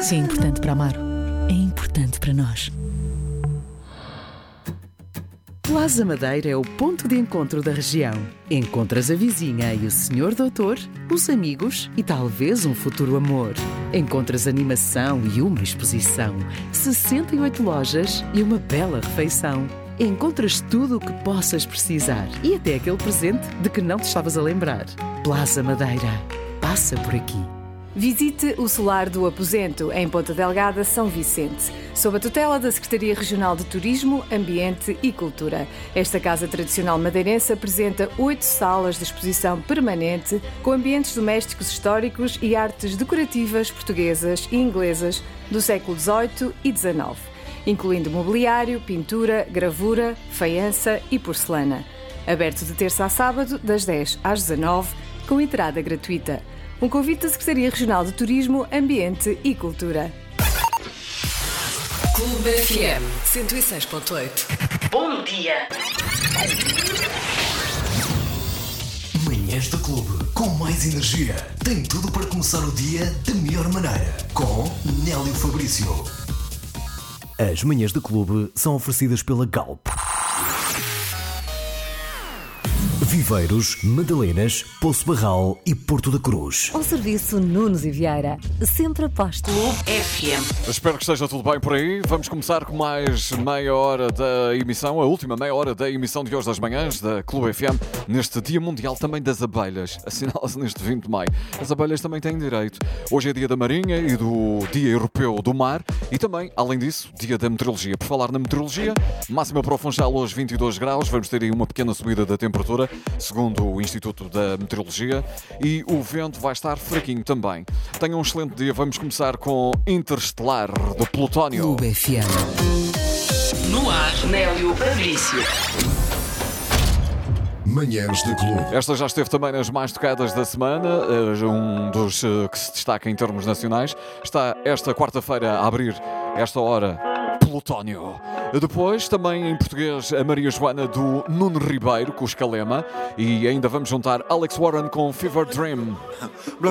Se é importante para Amaro, é importante para nós. Plaza Madeira é o ponto de encontro da região. Encontras a vizinha e o senhor doutor, os amigos e talvez um futuro amor. Encontras animação e uma exposição, 68 lojas e uma bela refeição. Encontras tudo o que possas precisar e até aquele presente de que não te estavas a lembrar. Plaza Madeira. Passa por aqui. Visite o Solar do Aposento, em Ponta Delgada, São Vicente, sob a tutela da Secretaria Regional de Turismo, Ambiente e Cultura. Esta casa tradicional madeirense apresenta 8 salas de exposição permanente com ambientes domésticos históricos e artes decorativas portuguesas e inglesas do século XVIII e XIX, incluindo mobiliário, pintura, gravura, faiança e porcelana. Aberto de terça a sábado, das 10 às 19, com entrada gratuita. Um convite da Secretaria Regional de Turismo, Ambiente e Cultura. Clube FM 106.8. Bom dia! Manhãs do Clube, com mais energia. Tem tudo para começar o dia da melhor maneira. Com Nélio Fabrício. As manhãs do Clube são oferecidas pela Galp. Viveiros, Madalenas, Poço Barral e Porto da Cruz. Ao serviço Nunes e Vieira. Sempre aposto. FM. Espero que esteja tudo bem por aí. Vamos começar com mais meia hora da emissão, a última meia hora da emissão de hoje das manhãs da Clube FM, neste Dia Mundial também das Abelhas. Assinala-se neste 20 de maio. As abelhas também têm direito. Hoje é dia da Marinha e do Dia Europeu do Mar e também, além disso, dia da Meteorologia. Por falar na meteorologia, máxima para o Funchal hoje 22 graus. Vamos ter aí uma pequena subida da temperatura, segundo o Instituto da Meteorologia, e o vento vai estar fraquinho também. Tenham um excelente dia. Vamos começar com Interestelar, do Plutónio. Clube FM. No ar, Nélio Fabrício. Manhãs do Clube. Esta já esteve também nas mais tocadas da semana, um dos que se destaca em termos nacionais. Está esta quarta-feira a abrir esta hora Plutónio. Depois, também em português, a Maria Joana do Nuno Ribeiro, com o Escalema. E ainda vamos juntar Alex Warren com Fever Dream.